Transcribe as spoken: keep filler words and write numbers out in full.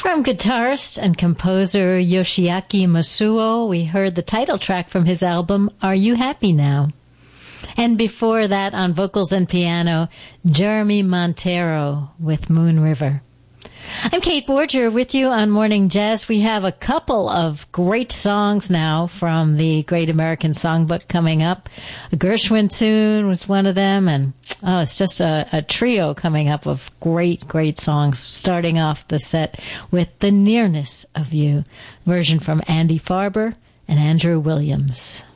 From guitarist and composer Yoshiaki Masuo, we heard the title track from his album, Are You Happy Now? And before that, on vocals and piano, Jeremy Montero with Moon River. I'm Kate Borger with you on Morning Jazz. We have a couple of great songs now from the Great American Songbook coming up. A Gershwin tune was one of them, and oh, it's just a, a trio coming up of great, great songs, starting off the set with The Nearness of You, version from Andy Farber and Andrew Williams.